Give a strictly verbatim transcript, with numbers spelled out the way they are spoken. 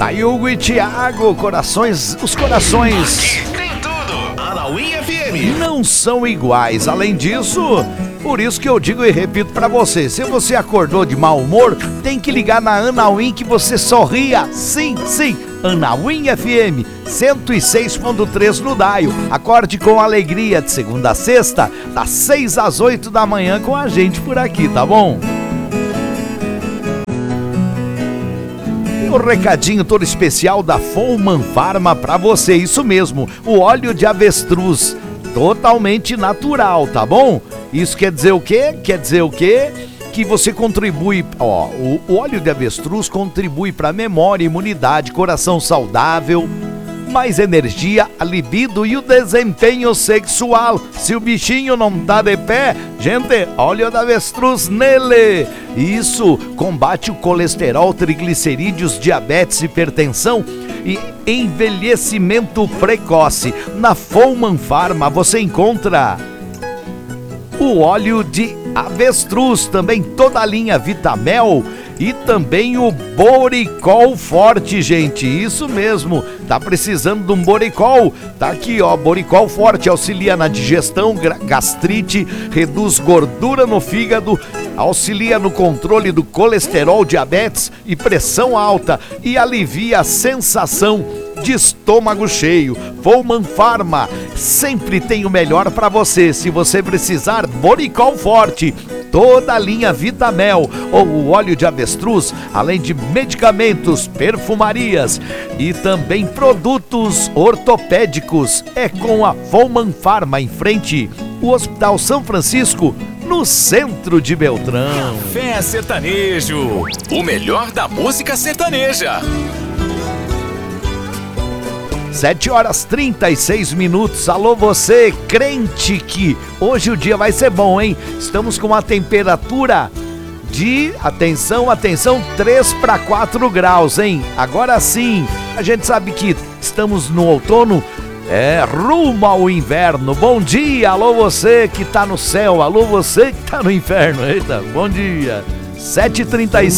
Tá aí Hugo e Thiago, corações, os corações Aqui tem tudo. Anauim F M. não são iguais. Além disso, por isso que eu digo e repito pra você, se você acordou de mau humor, tem que ligar na Anauim que você sorria. Sim, sim, Anauim F M, cento e seis ponto três no Daio. Acorde com alegria de segunda a sexta, das seis às oito da manhã com a gente por aqui, tá bom? O recadinho todo especial da Foman Pharma pra você, isso mesmo, o óleo de avestruz, totalmente natural, tá bom? Isso quer dizer o quê? Quer dizer o quê? Que você contribui, ó, o, o óleo de avestruz contribui pra memória, imunidade, coração saudável, mais energia, a libido e o desempenho sexual. Se o bichinho não tá de pé, gente, óleo de avestruz nele. Isso combate o colesterol, triglicerídeos, diabetes, hipertensão e envelhecimento precoce. Na Foman Pharma você encontra o óleo de avestruz, também toda a linha Vitamel e também o Boricol Forte, gente, isso mesmo, tá precisando de um Boricol, tá aqui ó, Boricol Forte auxilia na digestão, gastrite, reduz gordura no fígado, auxilia no controle do colesterol, diabetes e pressão alta e alivia a sensação de estômago cheio. Foman Pharma sempre tem o melhor para você. Se você precisar, Boricol Forte, toda a linha Vitamel ou o óleo de avestruz, além de medicamentos, perfumarias e também produtos ortopédicos. É com a Foman Pharma em frente o Hospital São Francisco, no centro de Beltrão. Café Sertanejo, o melhor da música sertaneja. sete horas trinta e seis minutos. Alô você, crente que hoje o dia vai ser bom, hein? Estamos com uma temperatura de, atenção, atenção, três para quatro graus, hein? Agora sim, a gente sabe que estamos no outono, é, rumo ao inverno. Bom dia, alô você que tá no céu, alô você que tá no inferno. Eita, bom dia. sete e trinta e